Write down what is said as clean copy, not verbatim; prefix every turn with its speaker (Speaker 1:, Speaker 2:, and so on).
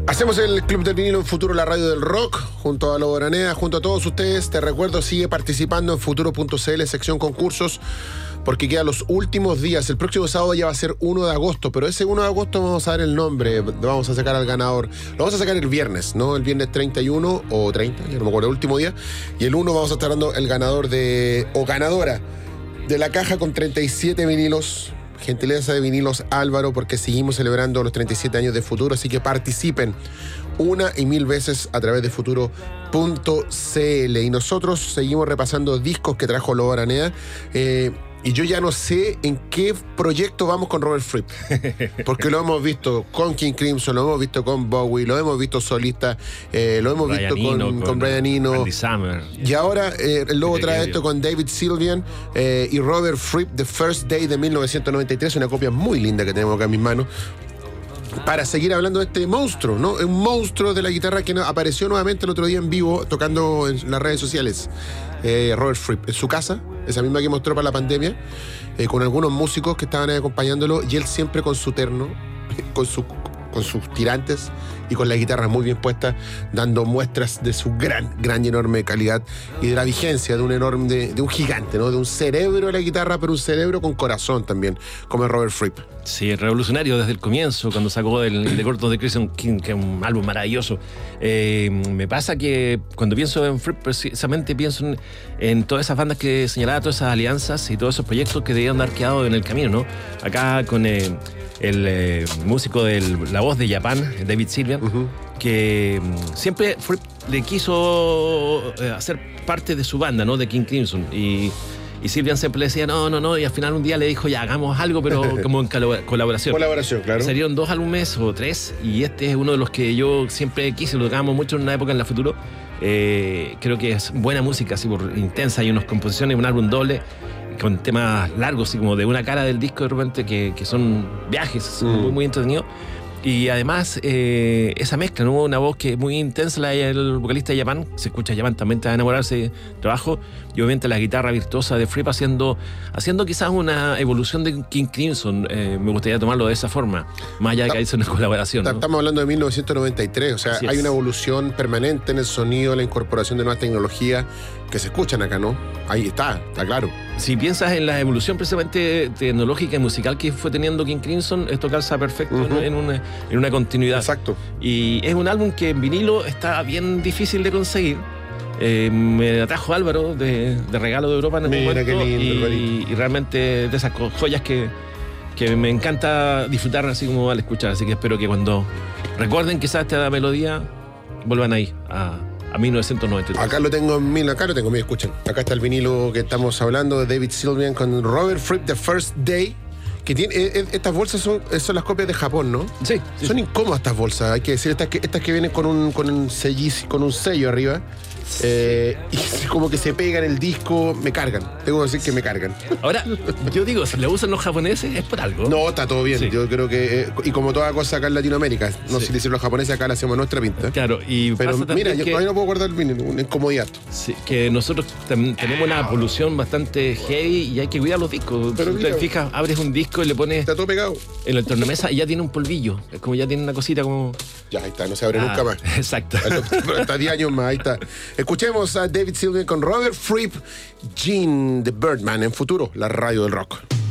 Speaker 1: Hacemos el Club del Vinilo en Futuro, la radio del rock, junto a Lobo Araneda, junto a todos ustedes. Te recuerdo, sigue participando en futuro.cl, sección concursos, porque quedan los últimos días. El próximo sábado ya va a ser 1 de agosto, pero ese 1 de agosto vamos a dar el nombre, vamos a sacar al ganador. Lo vamos a sacar el viernes, ¿no? El viernes 31 o 30, ya no me acuerdo, el último día. Y el 1 vamos a estar dando el ganador o ganadora de la caja con 37 vinilos. Gentileza de Vinilos Álvaro, porque seguimos celebrando los 37 años de Futuro, así que participen una y mil veces a través de futuro.cl. Y nosotros seguimos repasando discos que trajo Lobo Araneda. Y yo ya no sé en qué proyecto vamos con Robert Fripp. Porque lo hemos visto con King Crimson, lo hemos visto con Bowie, lo hemos visto solista, lo hemos visto con Brian Eno.
Speaker 2: Andy Summer.
Speaker 1: Y ahora el Lobo trae esto con David Sylvian y Robert Fripp, The First Day de 1993, una copia muy linda que tenemos acá en mis manos, para seguir hablando de este monstruo, ¿no? Un monstruo de la guitarra que apareció nuevamente el otro día en vivo, tocando en las redes sociales. Robert Fripp, en su casa, esa misma que mostró para la pandemia, con algunos músicos que estaban ahí acompañándolo, y él siempre con su terno, con sus tirantes y con la guitarra muy bien puesta, dando muestras de su gran y enorme calidad y de la vigencia de un gigante, ¿no? De un cerebro de la guitarra, pero un cerebro con corazón también, como es Robert Fripp.
Speaker 2: Sí, revolucionario desde el comienzo, cuando sacó el de Cortos de Crimson King, que es un álbum maravilloso. Me pasa que cuando pienso en Fripp, precisamente pienso en todas esas bandas que señalaba, todas esas alianzas y todos esos proyectos que debían haber quedado en el camino, ¿no? Acá con el músico de la voz de Japan, David Sylvian, que siempre Fripp le quiso hacer parte de su banda, ¿no? De King Crimson. Y Sylvian siempre le decía no, y al final un día le dijo, ya, hagamos algo, pero como en colaboración.
Speaker 1: Colaboración, claro.
Speaker 2: Salieron 2 álbumes o 3, y este es uno de los que yo siempre quise, lo tocábamos mucho en una época en la Futuro. Creo que es buena música, así, intensa, hay unas composiciones, un álbum doble, con temas largos, así como de una cara del disco de repente, que son viajes, muy entretenidos. Y además, esa mezcla, ¿no? Una voz que es muy intensa, el vocalista de Japan, se escucha Japan, también te va a enamorarse de trabajo, y obviamente la guitarra virtuosa de Fripp haciendo quizás una evolución de King Crimson. Me gustaría tomarlo de esa forma, más allá de que hizo una colaboración, ¿no?
Speaker 1: Estamos hablando de 1993, o sea, hay una evolución permanente en el sonido, la incorporación de nuevas tecnologías que se escuchan acá, ¿no? Ahí está claro.
Speaker 2: Si piensas en la evolución precisamente tecnológica y musical que fue teniendo King Crimson, esto calza perfecto en una continuidad.
Speaker 1: Exacto.
Speaker 2: Y es un álbum que en vinilo está bien difícil de conseguir. Me atrajo Álvaro de regalo de Europa en el momento.
Speaker 1: Qué lindo,
Speaker 2: y realmente de esas joyas que me encanta disfrutar así como al escuchar. Así que espero que cuando recuerden quizás esta melodía, vuelvan ahí a 1993.
Speaker 1: Acá lo tengo mira, escuchen. Acá está el vinilo que estamos hablando de David Sylvian con Robert Fripp, The First Day, que tiene, estas bolsas son las copias de Japón, ¿no?
Speaker 2: Sí.
Speaker 1: Son incómodas estas bolsas, hay que decir, estas que vienen con un sello arriba. Y como que se pegan el disco, me cargan. Tengo que decir que me cargan.
Speaker 2: Ahora, yo digo, si le usan los japoneses es por algo.
Speaker 1: No, está todo bien.
Speaker 2: Sí.
Speaker 1: Yo creo que, y como toda cosa acá en Latinoamérica, no sé si dicen los japoneses, acá le hacemos nuestra pinta.
Speaker 2: Claro,
Speaker 1: pero mira, yo
Speaker 2: que,
Speaker 1: todavía no puedo guardar el vinilo, una incomodidad.
Speaker 2: Sí, que nosotros tenemos una polución bastante heavy y hay que cuidar los discos.
Speaker 1: Pero
Speaker 2: si te fijas, abres un disco y le pones
Speaker 1: está todo pegado
Speaker 2: en el tornamesa y ya tiene un polvillo. Es como ya tiene una cosita como...
Speaker 1: Ya, ahí está, no se abre nunca más.
Speaker 2: Exacto.
Speaker 1: Hasta 10 años más, ahí está. Escuchemos a David Sylvian con Robert Fripp, Gene the Birdman, en Futuro, la radio del rock.